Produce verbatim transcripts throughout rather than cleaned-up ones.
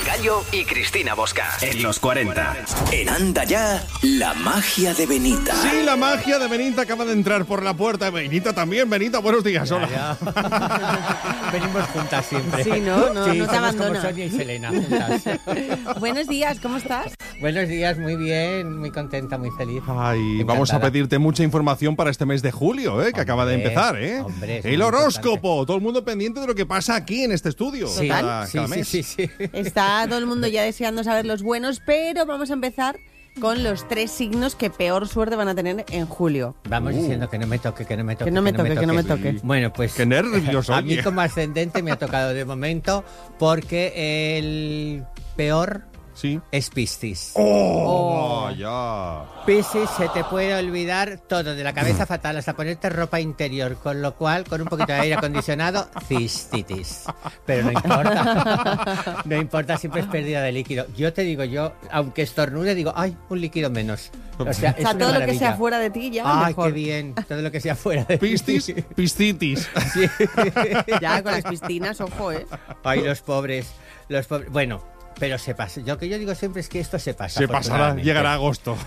Gallo y Cristina Bosca. En los cuarenta. En Anda Ya, la magia de Benita. Sí, la magia de Benita acaba de entrar por la puerta. Benita también. Benita, buenos días. Hola. Ya, ya. Venimos juntas siempre. Sí, no, no, sí, no te somos abandona. como Sonia y Selena juntas. Buenos días, ¿cómo estás? Buenos días, muy bien, muy contenta, muy feliz. Ay, Encantada. vamos a pedirte mucha información para este mes de julio, ¿eh? Que Hombre, acaba de empezar, ¿eh? hombre, es el muy horóscopo. importante. Todo el mundo pendiente de lo que pasa aquí en este estudio. Sí, cada, sí, cada sí, mes. sí, sí. Está todo el mundo ya deseando saber los buenos, pero vamos a empezar con los tres signos que peor suerte van a tener en julio. Vamos Uh. diciendo que no me toque, que no me toque. Que no me toque, que no me toque. Bueno, pues Qué nervios, a mí oye. como ascendente me ha tocado de momento porque el peor Sí. es Piscis. ¡Oh! Ya. Piscis, se te puede olvidar todo, de la cabeza fatal hasta ponerte ropa interior, con lo cual, con un poquito de aire acondicionado, cistitis. Pero no importa, no importa, siempre es pérdida de líquido. Yo te digo, yo, aunque estornude, digo, ay, un líquido menos. O sea, O sea, es todo una lo que sea maravilla. fuera de ti ya Ay, mejor. qué bien, todo lo que sea fuera de mí. Piscis, piscitis. Sí. Ya con las piscinas, ojo, ¿eh? Ay, los pobres, los pobres. Bueno, pero se pasa. Lo que yo digo siempre es que esto se pasa. Se pasará, afortunadamente. llegará agosto.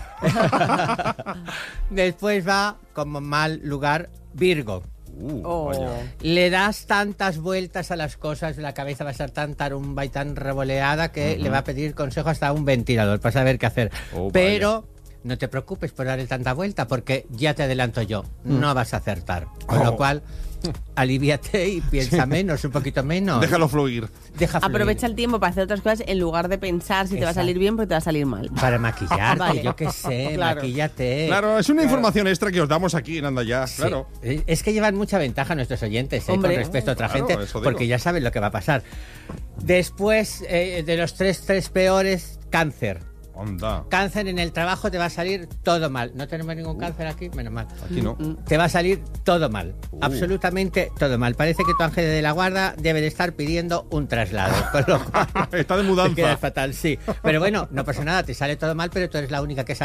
Después va como mal lugar Virgo. Uh, Oh. vaya. Le das tantas vueltas a las cosas, la cabeza va a estar tan tarumba y tan revoleada que le va a pedir consejo hasta a un ventilador para saber qué hacer. Oh, Pero no te preocupes por darle tanta vuelta porque ya te adelanto yo, no vas a acertar. Con Oh. lo cual, alivíate y piensa menos, un poquito menos. Déjalo fluir. Deja fluir. Aprovecha el tiempo para hacer otras cosas en lugar de pensar si te va a Exacto. salir bien porque te va a salir mal. Para maquillarte, Vale. yo qué sé, Claro. maquíllate. Claro, es una información extra que os damos aquí en Anda Ya. Sí. Claro. Es que llevan mucha ventaja nuestros oyentes eh, Hombre. con respecto a otra Claro, gente, eso digo. porque ya saben lo que va a pasar. Después eh, de los tres, tres peores, cáncer. Anda. Cáncer en el trabajo te va a salir todo mal. No tenemos ningún cáncer aquí, menos mal. Aquí no. Te va a salir todo mal, Uh. absolutamente todo mal. Parece que tu ángel de la guarda debe de estar pidiendo un traslado, con lo cual Está de te mudanza. quedas fatal, sí. Pero bueno, no pasa nada, te sale todo mal, pero tú eres la única que sabe